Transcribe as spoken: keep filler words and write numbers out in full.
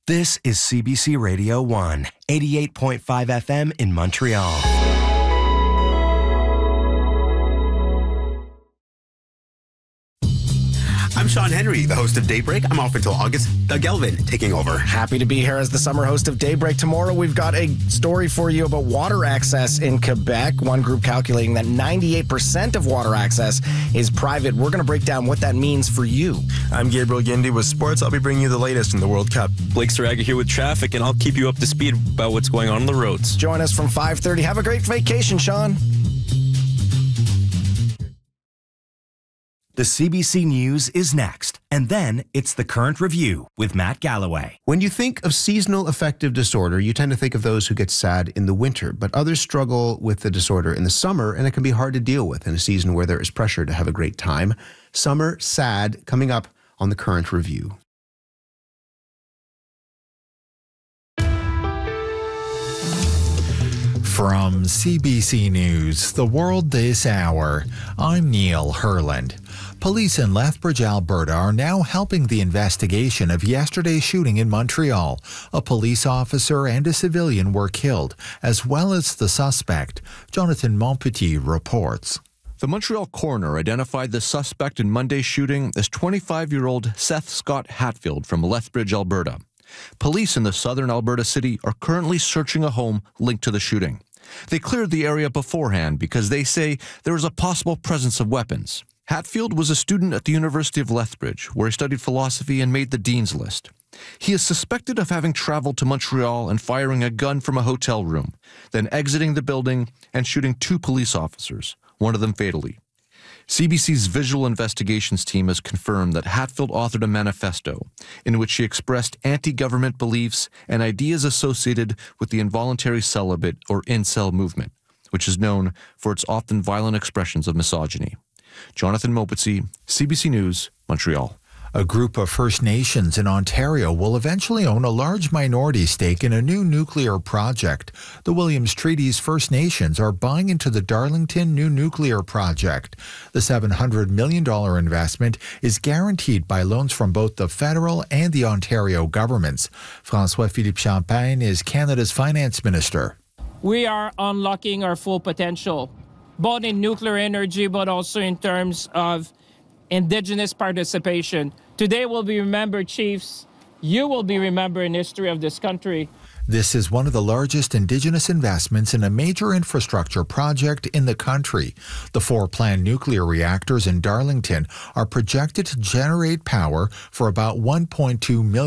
This is C B C Radio one, eighty-eight point five F M in Montreal. I'm Sean Henry, the host of Daybreak. I'm off until August. Doug Elvin taking over. Happy to be here as the summer host of Daybreak. Tomorrow we've got a story for you about water access in Quebec. One group calculating that ninety-eight percent of water access is private. We're going to break down what that means for you. I'm Gabriel Gindy with sports. I'll be bringing you the latest in the World Cup. Blake Saraga here with traffic, and I'll keep you up to speed about what's going on on the roads. Join us from five thirty. Have a great vacation, Sean. The C B C News is next, and then it's the Current Review with Matt Galloway. When you think of seasonal affective disorder, you tend to think of those who get sad in the winter, but others struggle with the disorder in the summer, and it can be hard to deal with in a season where there is pressure to have a great time. Summer Sad, coming up on the Current Review. From C B C News, The World This Hour, I'm Neil Herland. Police in Lethbridge, Alberta are now helping the investigation of yesterday's shooting in Montreal. A police officer and a civilian were killed, as well as the suspect. Jonathan Montpetit reports. The Montreal coroner identified the suspect in Monday's shooting as twenty-five-year-old Seth Scott Hatfield from Lethbridge, Alberta. Police in the southern Alberta city are currently searching a home linked to the shooting. They cleared the area beforehand because they say there is a possible presence of weapons. Hatfield was a student at the University of Lethbridge, where he studied philosophy and made the dean's list. He is suspected of having traveled to Montreal and firing a gun from a hotel room, then exiting the building and shooting two police officers, one of them fatally. C B C's visual investigations team has confirmed that Hatfield authored a manifesto in which he expressed anti-government beliefs and ideas associated with the involuntary celibate or incel movement, which is known for its often violent expressions of misogyny. Jonathan Montpetit, C B C News, Montreal. A group of First Nations in Ontario will eventually own a large minority stake in a new nuclear project. The Williams Treaty's First Nations are buying into the Darlington New Nuclear Project. The seven hundred million dollars investment is guaranteed by loans from both the federal and the Ontario governments. François-Philippe Champagne is Canada's finance minister. We are unlocking our full potential, both in nuclear energy, but also in terms of Indigenous participation. Today will be remembered, Chiefs. You will be remembered in the history of this country. This is one of the largest Indigenous investments in a major infrastructure project in the country. The four planned nuclear reactors in Darlington are projected to generate power for about one point two million